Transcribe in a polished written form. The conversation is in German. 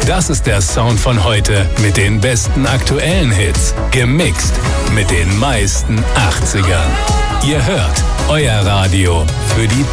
Das ist der Sound von heute mit den besten aktuellen Hits. Gemixt mit den meisten 80ern. Ihr hört euer Radio für die